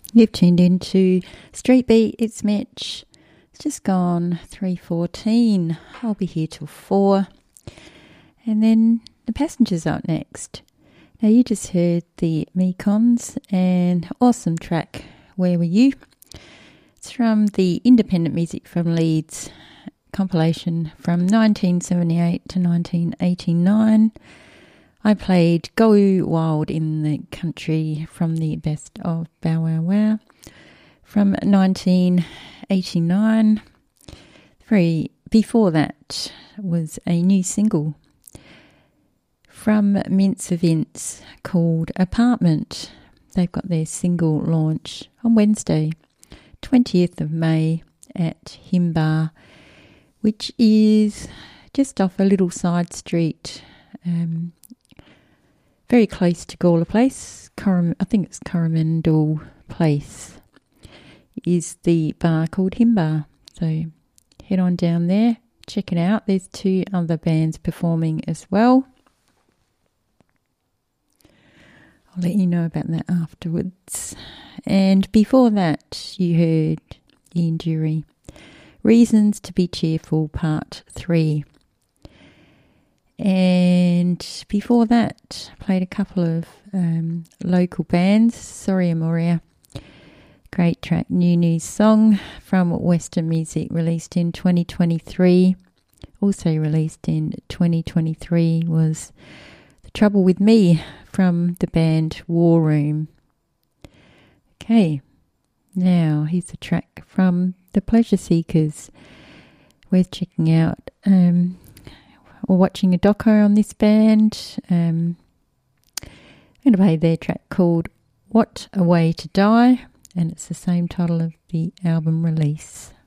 You've tuned into Street Beat. It's Mitch. It's just gone 3:14. I'll be here till 4. And then the Passengers up next. Now you just heard the Mekons and awesome track, Where Were You? It's from the Independent Music from Leeds compilation from 1978 to 1989. I played Go Wild in the Country from the Best of Bow Wow Wow from 1989. Before that was a new single from Mince Vince called Apartment. They've got their single launch on Wednesday, 20th of May at Himbar, which is just off a little side street, very close to Gawler Place. I think it's Coromandel Place is the bar called Himbar. So head on down there, check it out. There's 2 other bands performing as well. I'll let you know about that afterwards. And before that, you heard Ian Dury, Reasons to Be Cheerful, Part 3. And before that, I played a couple of local bands. Soria Moria, great track, New News Song from Western Music, released in 2023. Also released in 2023 was The Trouble With Me from the band War Room. Okay, now here's a track from The Pleasure Seekers. Worth checking out. Or watching a doco on this band. I'm going to play their track called What a Way to Die, and it's the same title of the album release.